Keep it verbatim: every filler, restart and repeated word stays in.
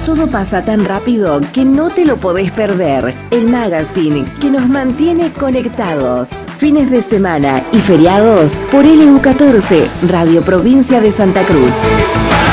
todo pasa tan rápido que no te lo podés perder. El magazine que nos mantiene conectados. Fines de semana y feriados por L U catorce, Radio Provincia de Santa Cruz.